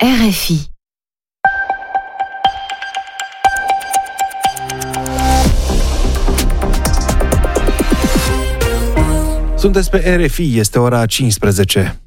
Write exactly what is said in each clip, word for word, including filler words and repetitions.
R F I. Sunteți pe R F I, este ora cincisprezece.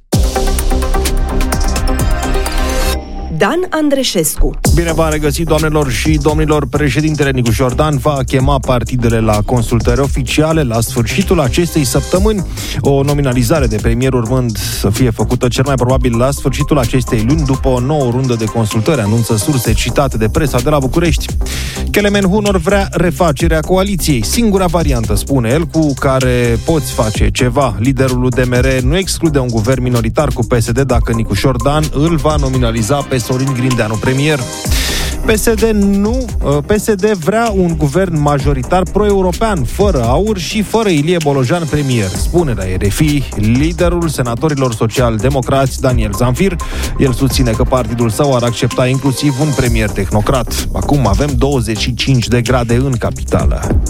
Dan Andreșescu. Bine v-am regăsit, doamnelor și domnilor. Președintele Nicu Șordan va chema partidele la consultări oficiale la sfârșitul acestei săptămâni. O nominalizare de premier urmând să fie făcută cel mai probabil la sfârșitul acestei luni, după o nouă rundă de consultări, anunță surse citate de presa de la București. Kelemen Hunor vrea refacerea coaliției. Singura variantă, spune el, cu care poți face ceva. Liderul U D M R nu exclude un guvern minoritar cu P S D dacă Nicu Șordan îl va nominaliza pe Sorin Grindeanu premier. P S D nu, P S D vrea un guvern majoritar pro-european, fără Aur și fără Ilie Bolojan premier, spune la R F I liderul senatorilor social-democrați Daniel Zamfir. El susține că partidul său ar accepta inclusiv un premier tehnocrat. Acum avem douăzeci și cinci de grade în capitală.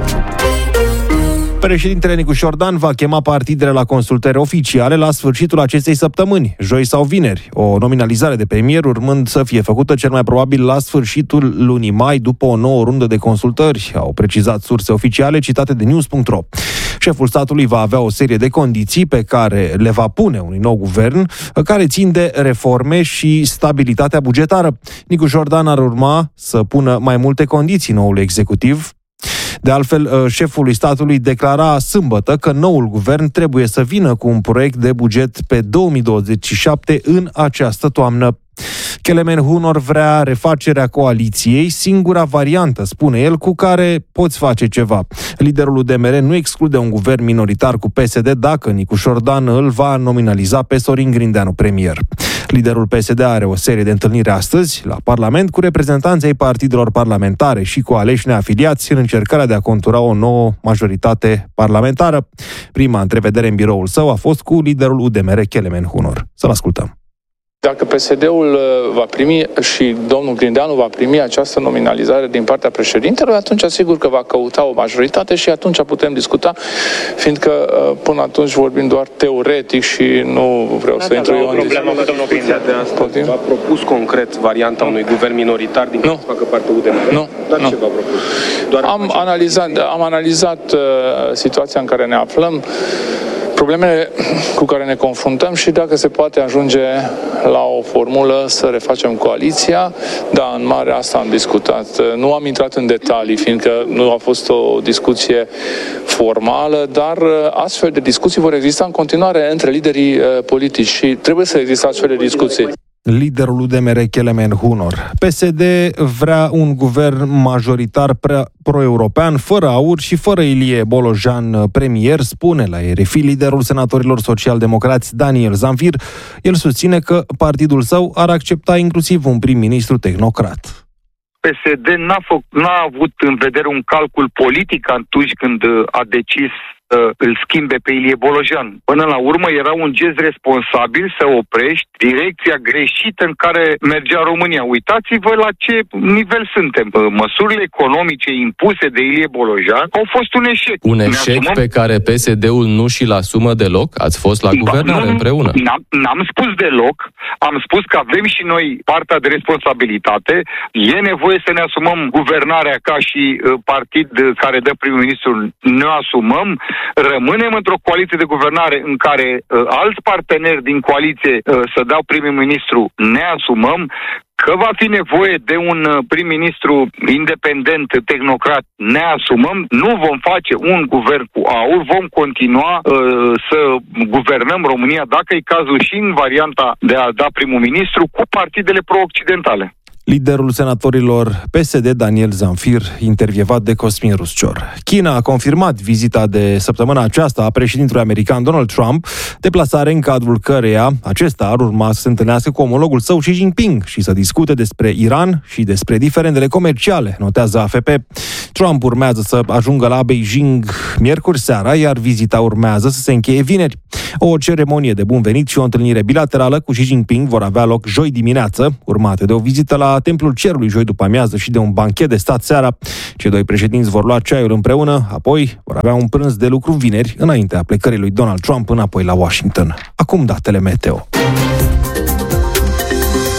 Președintele Nicu Șordan va chema partidele la consultări oficiale la sfârșitul acestei săptămâni, joi sau vineri. O nominalizare de premier urmând să fie făcută cel mai probabil la sfârșitul lunii mai, după o nouă rundă de consultări, au precizat surse oficiale citate de news punct ro. Șeful statului va avea o serie de condiții pe care le va pune unui nou guvern, care țin de reforme și stabilitatea bugetară. Nicu Șordan ar urma să pună mai multe condiții noului executiv. De altfel, șeful statului declara sâmbătă că noul guvern trebuie să vină cu un proiect de buget pe două mii douăzeci și șapte în această toamnă. Kelemen Hunor vrea refacerea coaliției, singura variantă, spune el, cu care poți face ceva. Liderul U D M R nu exclude un guvern minoritar cu P S D dacă Nicu Șordan îl va nominaliza pe Sorin Grindeanu premier. Liderul P S D are o serie de întâlniri astăzi la Parlament cu reprezentanții ai partidelor parlamentare și cu aleși neafiliați în încercarea de a contura o nouă majoritate parlamentară. Prima întrevedere în biroul său a fost cu liderul U D M R, Kelemen Hunor. Să-l ascultăm. Dacă P S D-ul va primi și domnul Grindeanu va primi această nominalizare din partea președintelui, atunci sigur că va căuta o majoritate și atunci putem discuta, fiindcă până atunci vorbim doar teoretic și nu vreau da, să da, intru eu în problemă cu domnul Grindeanu. V-a propus concret varianta unui guvern minoritar din care să facă parte U D M R? Nu. Dar nu. ce v-a propus? Doar am analizat, am analizat uh, situația în care ne aflăm, problemele cu care ne confruntăm și dacă se poate ajunge la o formulă să refacem coaliția. Da, în mare asta am discutat. Nu am intrat în detalii, fiindcă nu a fost o discuție formală, dar astfel de discuții vor exista în continuare între liderii politici și trebuie să existe astfel de discuții. Liderul U D M R, Kelemen Hunor. P S D vrea un guvern majoritar pro-european, fără Aur și fără Ilie Bolojan premier, spune la R F I liderul senatorilor social-democrați Daniel Zamfir. El susține că partidul său ar accepta inclusiv un prim-ministru tehnocrat. P S D n-a, fă- n-a avut în vedere un calcul politic atunci când a decis îl schimbe pe Ilie Bolojan. Până la urmă era un gest responsabil să oprești direcția greșită în care mergea România. Uitați-vă la ce nivel suntem. Măsurile economice impuse de Ilie Bolojan au fost un eșec. Un eșec asumăm... pe care P S D-ul nu și-l asumă deloc? Ați fost la guvernare nu, împreună. N-am, n-am spus deloc. Am spus că avem și noi partea de responsabilitate. E nevoie să ne asumăm guvernarea ca și partid care dă prim-ministru. Ne asumăm. Rămânem într-o coaliție de guvernare în care uh, alți parteneri din coaliție uh, să dau prim-ministru, ne asumăm. Că va fi nevoie de un uh, prim-ministru independent, tehnocrat, ne asumăm. Nu vom face un guvern cu Aur, vom continua uh, să guvernăm România, dacă e cazul, și în varianta de a da primul ministru, cu partidele pro-occidentale. Liderul senatorilor P S D, Daniel Zamfir, intervievat de Cosmin Ruscior. China a confirmat vizita de săptămâna aceasta a președintelui american Donald Trump, deplasare în cadrul căreia acesta ar urma să se întâlnească cu omologul său Xi Jinping și să discute despre Iran și despre diferendele comerciale, notează A F P. Trump urmează să ajungă la Beijing miercuri seara, iar vizita urmează să se încheie vineri. O ceremonie de bun venit și o întâlnire bilaterală cu Xi Jinping vor avea loc joi dimineață, urmate de o vizită la Templul Cerului joi după amiază și de un banchet de stat seara. Cei doi președinți vor lua ceaiul împreună, apoi vor avea un prânz de lucru vineri, înaintea plecării lui Donald Trump înapoi la Washington. Acum datele meteo.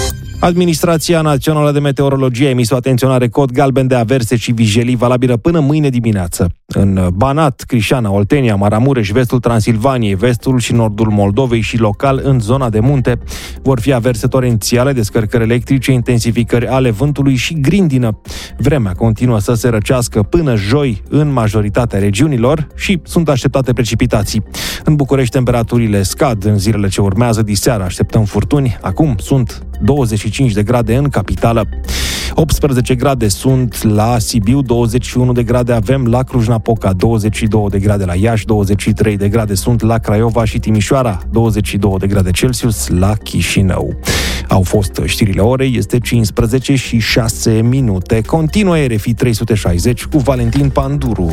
Administrația Națională de Meteorologie a emis o atenționare cod galben de averse și vijelii valabilă până mâine dimineață. În Banat, Crișana, Oltenia, Maramureș, vestul Transilvaniei, vestul și nordul Moldovei și local în zona de munte vor fi averse torențiale, descărcări electrice, intensificări ale vântului și grindină. Vremea continuă să se răcească până joi în majoritatea regiunilor și sunt așteptate precipitații. În București temperaturile scad în zilele ce urmează, diseară așteptăm furtuni, acum sunt douăzeci și cinci de grade în capitală. optsprezece grade sunt la Sibiu, douăzeci și unu de grade avem la Cluj-Napoca, douăzeci și două de grade la Iași, douăzeci și trei de grade sunt la Craiova și Timișoara, douăzeci și două de grade Celsius la Chișinău. Au fost știrile orei, este cincisprezece și șase minute. Continuă R F I trei sute șaizeci cu Valentin Panduru.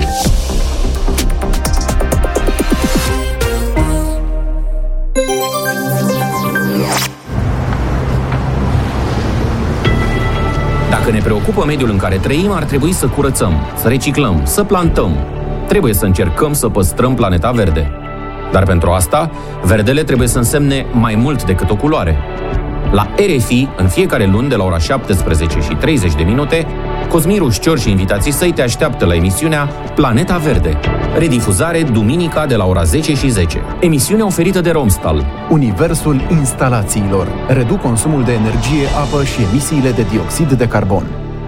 Dacă ne preocupă mediul în care trăim, ar trebui să curățăm, să reciclăm, să plantăm. Trebuie să încercăm să păstrăm planeta verde. Dar pentru asta, verdele trebuie să însemne mai mult decât o culoare. La R F I, în fiecare luni, de la ora șaptesprezece și treizeci de minute, Cosmin Rușcior și invitații săi te așteaptă la emisiunea Planeta Verde. Redifuzare duminica de la ora zece și zece. Emisiunea oferită de Romstal. Universul instalațiilor. Reduc consumul de energie, apă și emisiile de dioxid de carbon.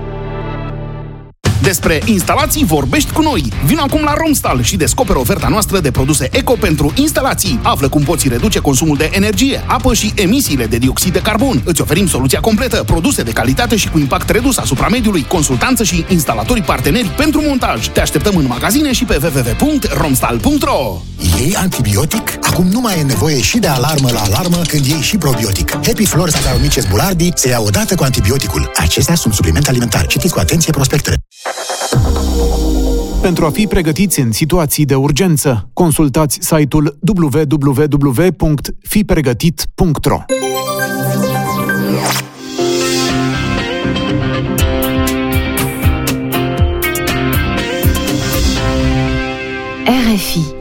Despre instalații vorbești cu noi. Vino acum la Romstal și descoperă oferta noastră de produse eco pentru instalații. Află cum poți reduce consumul de energie, apă și emisiile de dioxid de carbon. Îți oferim soluția completă, produse de calitate și cu impact redus asupra mediului, consultanță și instalatorii parteneri pentru montaj. Te așteptăm în magazine și pe w w w punct romstal punct r o. Iei antibiotic? Acum nu mai e nevoie și de alarmă la alarmă când iei și probiotic. Happy Flora sau Mices Bulardi se ia odată cu antibioticul. Acestea sunt suplimente alimentare. Citiți cu atenție prospectele. Pentru a fi pregătiți în situații de urgență, consultați site-ul w w w punct fi pregătit punct r o. R F I